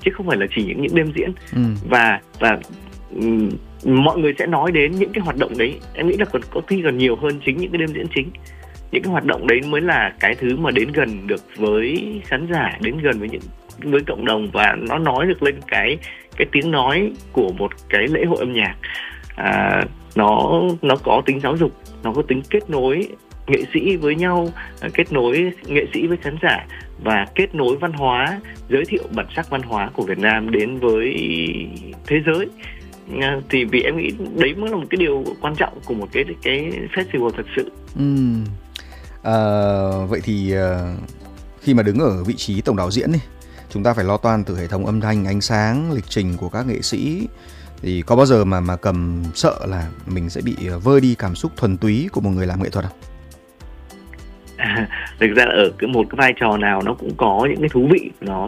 chứ không phải là chỉ những đêm diễn. Ừ. Và mọi người sẽ nói đến những cái hoạt động đấy, em nghĩ là có khi còn nhiều hơn chính những cái đêm diễn chính. Những cái hoạt động đấy mới là cái thứ mà đến gần được với khán giả, đến gần với cộng đồng, và nó nói được lên cái tiếng nói của một cái lễ hội âm nhạc. Nó có tính giáo dục, nó có tính kết nối nghệ sĩ với nhau, kết nối nghệ sĩ với khán giả, và kết nối văn hóa, giới thiệu bản sắc văn hóa của Việt Nam đến với thế giới. Thì vì em nghĩ đấy mới là một cái điều quan trọng của một cái festival thật sự. Vậy thì khi mà đứng ở vị trí tổng đạo diễn chúng ta phải lo toan từ hệ thống âm thanh, ánh sáng, lịch trình của các nghệ sĩ, thì có bao giờ mà cầm sợ là mình sẽ bị vơi đi cảm xúc thuần túy của một người làm nghệ thuật không? Thực ra ở một cái vai trò nào nó cũng có những cái thú vị của nó.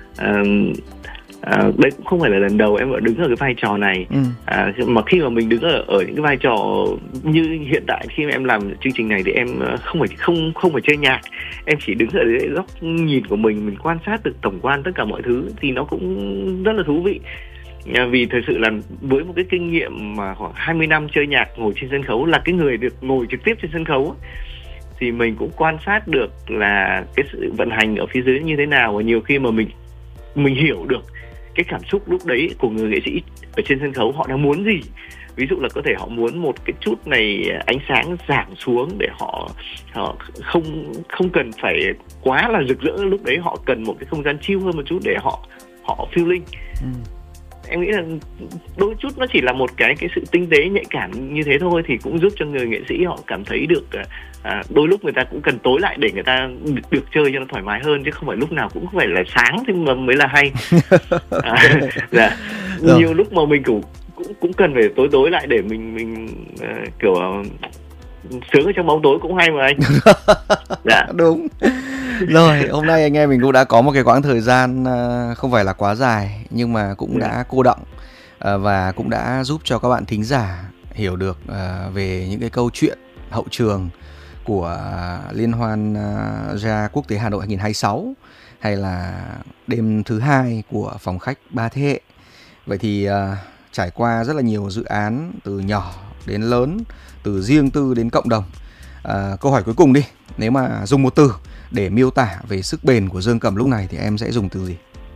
Đây cũng không phải là lần đầu em đứng ở cái vai trò này. Mà khi mà mình đứng ở những cái vai trò như hiện tại, khi mà em làm chương trình này thì em không phải chơi nhạc, em chỉ đứng ở dưới góc nhìn của mình quan sát được tổng quan tất cả mọi thứ, thì nó cũng rất là thú vị. Vì thật sự là với một cái kinh nghiệm mà khoảng 20 năm chơi nhạc, ngồi trên sân khấu, là cái người được ngồi trực tiếp trên sân khấu, thì mình cũng quan sát được là cái sự vận hành ở phía dưới như thế nào, và nhiều khi mà mình hiểu được cái cảm xúc lúc đấy của người nghệ sĩ ở trên sân khấu, họ đang muốn gì. Ví dụ là có thể họ muốn một cái chút này ánh sáng giảm xuống để họ không cần phải quá là rực rỡ, lúc đấy họ cần một cái không gian chill hơn một chút để họ feeling. Em nghĩ là đôi chút nó chỉ là một cái sự tinh tế nhạy cảm như thế thôi, thì cũng giúp cho người nghệ sĩ họ cảm thấy được đôi lúc người ta cũng cần tối lại để người ta được chơi cho nó thoải mái hơn, chứ không phải lúc nào cũng phải là sáng thì mới là hay. Nhiều lúc mà mình cũng cần phải tối lại để mình kiểu sướng ở trong bóng tối cũng hay mà anh. Đúng. Rồi, hôm nay anh em mình cũng đã có một cái quãng thời gian không phải là quá dài, nhưng mà cũng đã cô đọng và cũng đã giúp cho các bạn thính giả hiểu được về những cái câu chuyện hậu trường của Liên hoan Jazz Quốc tế Hà Nội 2026, hay là đêm thứ 2 của phòng khách 3 thế hệ. Vậy thì trải qua rất là nhiều dự án, từ nhỏ đến lớn, từ riêng tư đến cộng đồng. Câu hỏi cuối cùng đi, nếu mà dùng một từ để miêu tả về sức bền của Dương Cầm lúc này thì em sẽ dùng từ gì?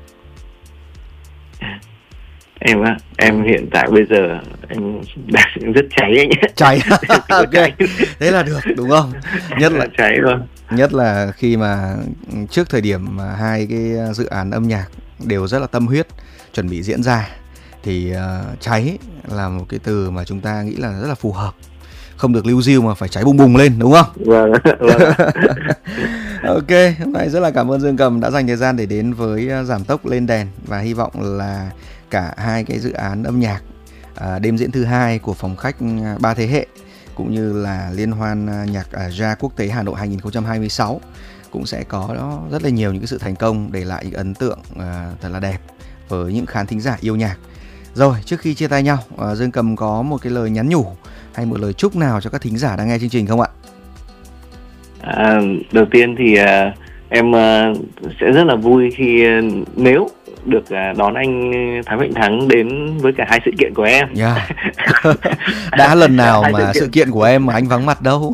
Em hiện tại bây giờ em đang rất cháy anh nhé. Cháy. Ok. Thế là được đúng không? Nhất là cháy rồi. Nhất là khi mà trước thời điểm mà hai cái dự án âm nhạc đều rất là tâm huyết chuẩn bị diễn ra, thì cháy là một cái từ mà chúng ta nghĩ là rất là phù hợp. Không được lưu diêu mà phải cháy bùng bùng lên, đúng không? Vâng. Ok, hôm nay rất là cảm ơn Dương Cầm đã dành thời gian để đến với Giảm Tốc Lên Đèn, và hy vọng là cả hai cái dự án âm nhạc đêm diễn thứ 2 của phòng khách 3 thế hệ, cũng như là Liên hoan nhạc Jazz Quốc tế Hà Nội 2026 cũng sẽ có rất là nhiều những cái sự thành công, để lại những ấn tượng thật là đẹp với những khán thính giả yêu nhạc. Rồi, trước khi chia tay nhau, Dương Cầm có một cái lời nhắn nhủ hay một lời chúc nào cho các thính giả đang nghe chương trình không ạ? Đầu tiên thì em sẽ rất là vui khi nếu được đón anh Thái Mạnh Thắng đến với cả hai sự kiện của em. Đã lần nào mà sự kiện của em mà anh vắng mặt đâu.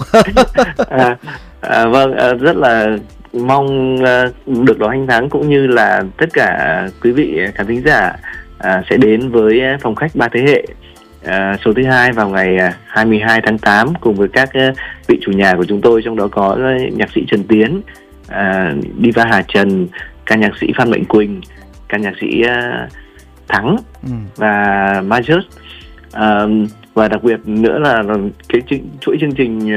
Vâng, rất là mong được đón anh Thắng, cũng như là tất cả quý vị khán thính giả sẽ đến với phòng khách 3 thế hệ số thứ 2 vào ngày 22 tháng 8 cùng với các vị chủ nhà của chúng tôi, trong đó có nhạc sĩ Trần Tiến, diva Hà Trần, ca nhạc sĩ Phan Mạnh Quỳnh, ca nhạc sĩ Thắng và Majus, và đặc biệt nữa là cái chuỗi chương trình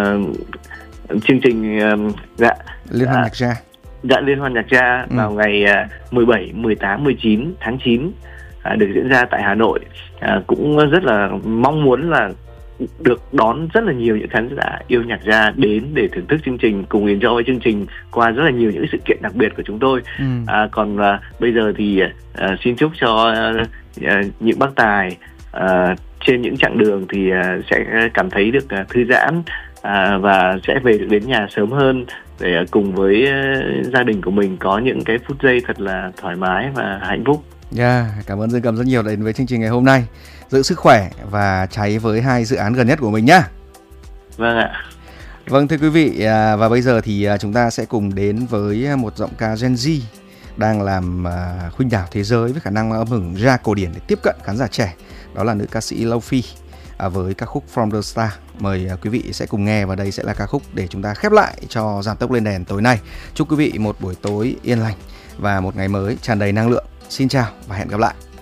Liên hoan nhạc Jazz. Liên hoan nhạc Jazz vào ngày 17, 18, 19 tháng 9 được diễn ra tại Hà Nội. Cũng rất là mong muốn là được đón rất là nhiều những khán giả yêu nhạc Jazz đến để thưởng thức chương trình, cùng enjoy chương trình qua rất là nhiều những sự kiện đặc biệt của chúng tôi. Còn bây giờ thì xin chúc cho những bác tài trên những chặng đường thì sẽ cảm thấy được thư giãn và sẽ về được đến nhà sớm hơn, để cùng với gia đình của mình có những cái phút giây thật là thoải mái và hạnh phúc. Cảm ơn Dương Cầm rất nhiều đến với chương trình ngày hôm nay. Giữ sức khỏe và cháy với 2 dự án gần nhất của mình nhá. Vâng ạ. Vâng thưa quý vị, và bây giờ thì chúng ta sẽ cùng đến với một giọng ca Gen Z đang làm khuynh đảo thế giới với khả năng âm hưởng ra cổ điển để tiếp cận khán giả trẻ. Đó là nữ ca sĩ Lâu Phi với ca khúc From the Star. Mời quý vị sẽ cùng nghe, và đây sẽ là ca khúc để chúng ta khép lại cho Giảm tốc lên đèn tối nay. Chúc quý vị một buổi tối yên lành và một ngày mới tràn đầy năng lượng. Xin chào và hẹn gặp lại.